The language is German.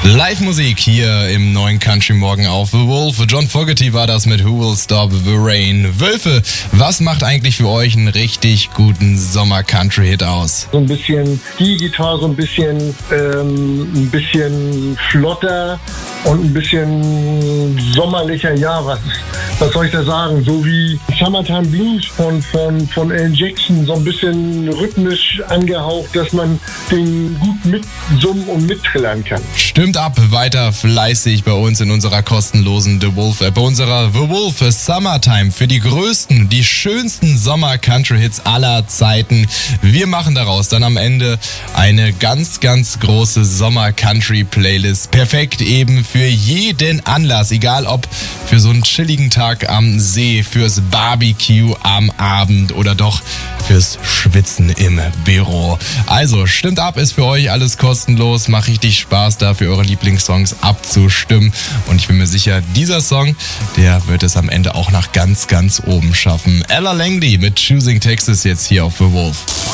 Live-Musik hier im neuen Country Morgen auf The Wolf. John Fogerty war das mit Who Will Stop the Rain. Wölfe, was macht eigentlich für euch einen richtig guten Sommer-Country-Hit aus? So ein bisschen Steel-Gitarre, so ein bisschen flotter und ein bisschen sommerlicher. Ja, was soll ich da sagen? So wie Summertime Blues von Alan Jackson, so ein bisschen rhythmisch angehaucht, dass man den gut mitsummen und mittrillern kann. Stimmt ab, weiter fleißig bei uns in unserer kostenlosen The Wolf App, bei unserer The Wolf Summertime für die größten, die schönsten Sommer-Country-Hits aller Zeiten. Wir machen daraus dann am Ende eine ganz, ganz große Sommer-Country-Playlist. Perfekt eben für jeden Anlass, egal ob für so einen chilligen Tag am See, fürs Barbecue am Abend oder doch fürs Schwitzen im Büro. Also stimmt ab, ist für euch alles kostenlos, macht richtig Spaß da für eure Lieblingssongs abzustimmen und ich bin mir sicher, dieser Song, der wird es am Ende auch nach ganz, ganz oben schaffen. Ella Langley mit Choosing Texas jetzt hier auf The Wolf.